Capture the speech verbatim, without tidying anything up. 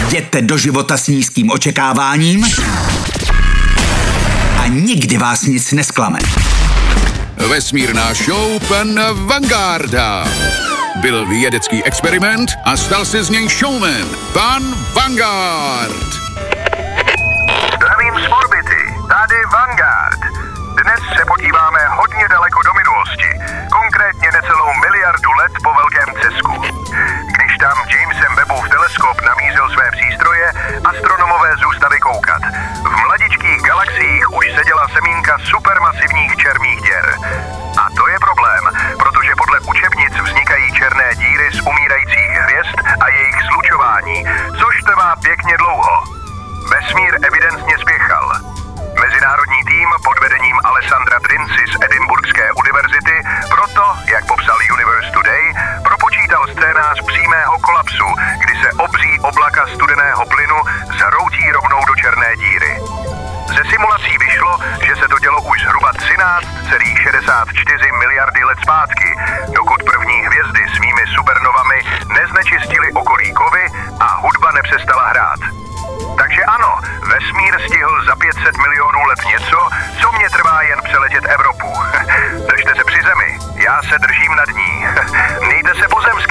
Jděte do života s nízkým očekáváním a nikdy vás nic nesklame. Vesmírná show pana Vangarda. Byl vědecký experiment a stal se z něj showman. Pan Vanguard. Zdravím z orbity, tady Vanguard. Dnes se podíváme hodně daleko do minulosti, konkrétně necelou miliardu let po velkém třesku. Když tam Jamesem Webbův teleskop namířil své přístroje, astronomové zůstali koukat. V mladičkých galaxiích už seděla semínka supermasivních černých děr. A to je problém, protože podle učebnic vznikají černé díry z umírajících hvězd a jejich slučování, což trvá pěkně dlouho. Vesmír evidentně spěchal. Mezinárodní tým pod vedením Alessandra Trinci z Edinburghské univerzity proto, jak popsal Universe Today, propočítal scénář přímého kolapsu, kdy se obří oblaka studeného plynu zhroutí rovnou do černé díry. Ze simulací vyšlo, že se to dělo už zhruba třináct celá šedesát čtyři miliardy let zpátky, dokud první hvězdy svými supernovami neznečistily okolí kovy a hudba nepřestala hrát. Takže ano, vesmír stihl za pět set milionů let něco, co mě trvá jen přeletět Evropu. Držte se při zemi, já se držím nad ní. Mějte se pozemsky.